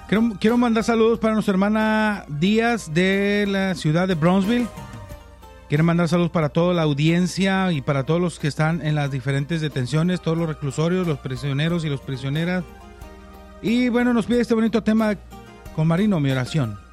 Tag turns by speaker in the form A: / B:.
A: Quiero mandar saludos para nuestra hermana Díaz de la ciudad de Brownsville. Quiero mandar saludos para toda la audiencia y para todos los que están en las diferentes detenciones, todos los reclusorios, los prisioneros y las prisioneras. Y bueno, nos pide este bonito tema con Marino, mi oración.